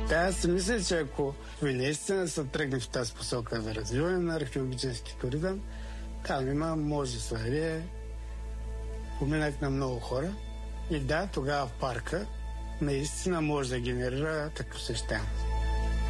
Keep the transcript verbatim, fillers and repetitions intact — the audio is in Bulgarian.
Да, аз си мисля, че ако ви наистина се тръгне в тази посока за развиване на археологически туризъм, там има може поминък на много хора. И да, тогава в парка наистина може да генерира такъв същност.